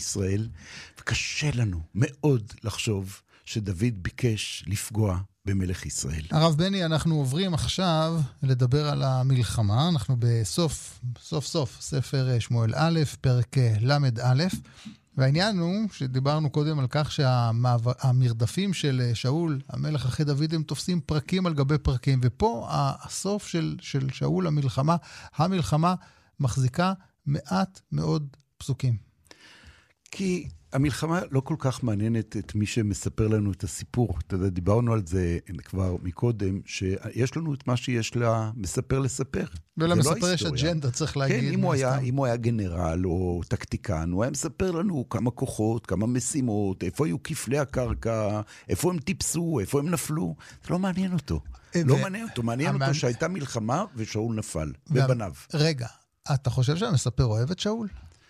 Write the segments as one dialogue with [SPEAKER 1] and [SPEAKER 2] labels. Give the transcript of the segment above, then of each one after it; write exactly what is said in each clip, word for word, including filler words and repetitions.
[SPEAKER 1] ישראל, וקשה לנו מאוד לחשוב שדוד ביקש לפגוע במלך ישראל.
[SPEAKER 2] הרב בני, אנחנו עוברים עכשיו לדבר על המלחמה. אנחנו בסוף, סוף סוף, ספר שמואל א', פרק למד א', והעניין הוא שדיברנו קודם על כך שהמרדפים של שאול, המלך אחרי דוד, הם תופסים פרקים על גבי פרקים, ופה הסוף של, של שאול, המלחמה, המלחמה מחזיקה מעט מאוד פסוקים.
[SPEAKER 1] כי המלחמה לא כל כך מעניינת את מי שמספר לנו את הסיפור. אתה יודע, דיברנו על זה כבר מקודם, שיש לנו את מה שיש לה מספר לספר.
[SPEAKER 2] ולמספר יש אג'נדה, צריך להגיד.
[SPEAKER 1] כן, אם הוא, היה, אם הוא היה גנרל או טקטיקן, הוא היה מספר לנו כמה כוחות, כמה משימות, איפה היו כפלי הקרקע, איפה הם טיפסו, איפה הם נפלו. זה לא מעניין אותו. לא מעניין אותו. מעניין אותו שהייתה מלחמה ושאול נפל, בבניו.
[SPEAKER 2] רגע, אתה חושב שהמספר אוהב את שאול?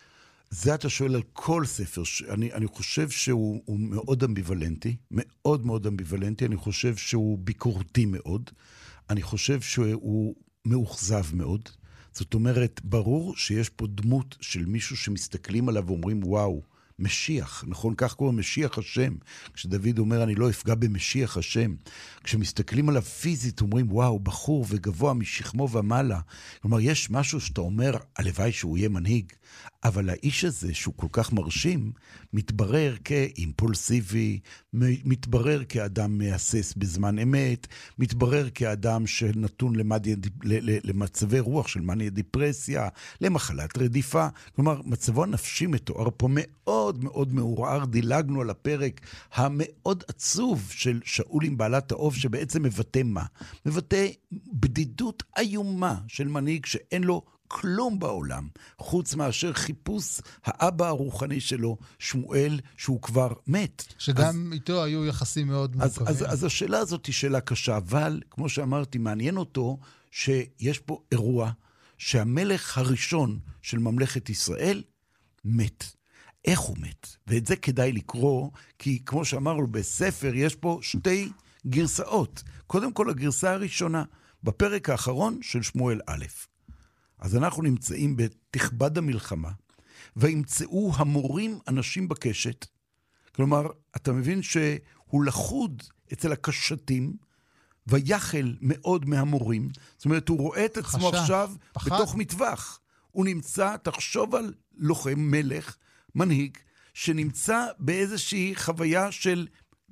[SPEAKER 1] זה אתה שואל על כל ספר, אני, אני חושב שהוא מאוד אמביוולנטי, מאוד מאוד אמביוולנטי, אני חושב שהוא ביקורתי מאוד, אני חושב שהוא מאוכזב מאוד, זאת אומרת, ברור שיש פה דמות של מישהו שמסתכלים עליו ואומרים, וואו, משיח, נכון? כך קוראים משיח השם. כשדוד אומר, אני לא אפגע במשיח השם. כשמסתכלים עליו פיזית, אומרים, וואו, בחור וגבוה משכמו ומעלה. כלומר, יש משהו שאתה אומר, הלוואי שהוא יהיה מנהיג, אבל האיש הזה, שהוא כל כך מרשים, מתברר כאימפולסיבי, מתברר כאדם מהסס בזמן אמת, מתברר כאדם שנתון למדיה, למצבי רוח של מניה דיפרסיה, למחלת רדיפה. כלומר, מצבו הנפשי מתואר פה מאוד מאוד מעורער. דילגנו על הפרק המאוד עצוב של שאול עם בעלת האוב, שבעצם מבטא מה? מבטא בדידות איומה של מנהיג שאין לו כלום בעולם, חוץ מאשר חיפוש האבא הרוחני שלו, שמואל, שהוא כבר מת.
[SPEAKER 2] שגם אז, איתו היו יחסים מאוד מורכבים.
[SPEAKER 1] אז, אז, אז השאלה הזאת היא שאלה קשה, אבל כמו שאמרתי, מעניין אותו שיש פה אירוע שהמלך הראשון של ממלכת ישראל מת. איך הוא מת? ואת זה כדאי לקרוא, כי כמו שאמרנו בספר, יש פה שתי גרסאות. קודם כל הגרסה הראשונה, בפרק האחרון של שמואל א'. אז אנחנו נמצאים בתכבד המלחמה, וימצאו המורים אנשים בקשת. כלומר, אתה מבין שהוא לחוד אצל הקשתים, ויחל מאוד מהמורים. זאת אומרת, הוא רואה את עצמו חשב, עכשיו פחד. בתוך מטווח. הוא נמצא, תחשוב על לוחם, מלך, מנהיג, שנמצא באיזושהי חוויה של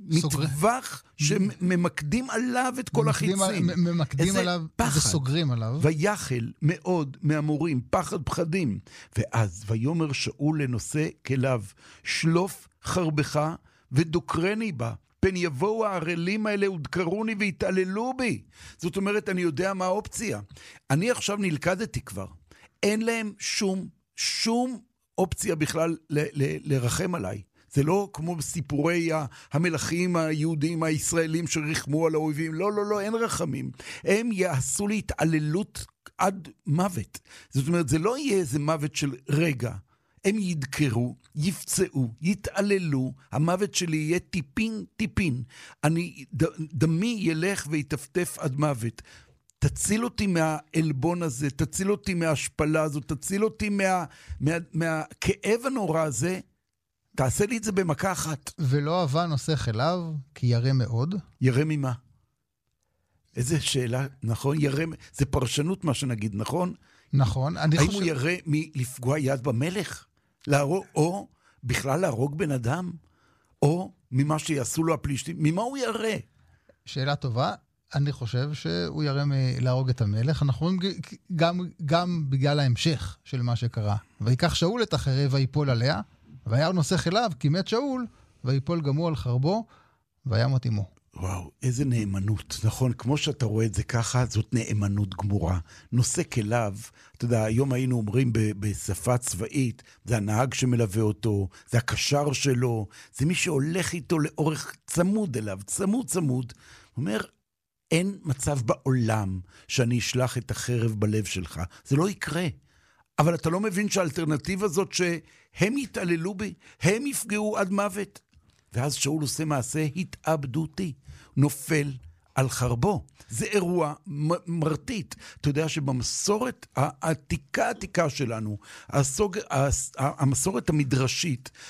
[SPEAKER 1] מטווח שממקדים עליו את כל החיצים.
[SPEAKER 2] ממקדים עליו וסוגרים עליו.
[SPEAKER 1] ויחל מאוד מהמורים, פחד פחדים. ואז ויאמר שאול לנושא כליו, שלוף חרבך ודוקרני בה. פן יבואו הערלים האלה ודקרוני והתעללו בי. זאת אומרת, אני יודע מה האופציה. אני עכשיו נלכדתי כבר. אין להם שום, שום אופציה בכלל ל- ל- לרחם עליי. זה לא כמו סיפורי המלכים היהודים הישראלים שרחמו על האויבים. לא, לא, לא, אין רחמים. הם יעשו לי התעללות עד מוות. זאת אומרת, זה לא יהיה איזה מוות של רגע. הם ידקרו, יפצעו, יתעללו, המוות שלי יהיה טיפין טיפין. אני, ד, דמי ילך ויתפתף עד מוות. תציל אותי מהאלבון הזה, תציל אותי מההשפלה הזאת, תציל אותי מה, מה, מהכאב הנורא הזה, תעשה לי את זה במכה אחת.
[SPEAKER 2] ולא אהבה נושא אליו, כי ירא מאוד.
[SPEAKER 1] ירא ממה? איזה שאלה, נכון? ירא, זה פרשנות מה שנגיד, נכון?
[SPEAKER 2] נכון. אני
[SPEAKER 1] האם
[SPEAKER 2] חושב...
[SPEAKER 1] הוא ירא מלפגוע יד במלך? להרוג, או בכלל להרוג בן אדם? או ממה שיעשו לו הפלישתים? ממה הוא ירא?
[SPEAKER 2] שאלה טובה. אני חושב שהוא ירא מלהרוג את המלך. אנחנו רואים גם, גם בגלל ההמשך של מה שקרה. ויקח שאול את החרב ויפול עליה, והיה נושא אליו, כי מת שאול, ויפול גם הוא על חרבו, וימות עמו.
[SPEAKER 1] וואו, איזה נאמנות, נכון? כמו שאתה רואה את זה ככה, זאת נאמנות גמורה. נושא אליו, אתה יודע, היום היינו אומרים ב- בשפה צבאית, זה הנהג שמלווה אותו, זה הקשר שלו, זה מי שהולך איתו לאורך צמוד אליו, צמוד צמוד. הוא אומר, אין מצב בעולם שאני אשלח את החרב בלב שלך. זה לא יקרה. אבל אתה לא מבין שהאלטרנטיבה הזאת שהם יתעללו בי, הם יפגעו עד מוות. ואז שאול עושה מעשה התאבדותי, נופל על חרבו. זה אירוע מרתית. אתה יודע שבמסורת העתיקה העתיקה שלנו, הסוג, המסורת המדרשית,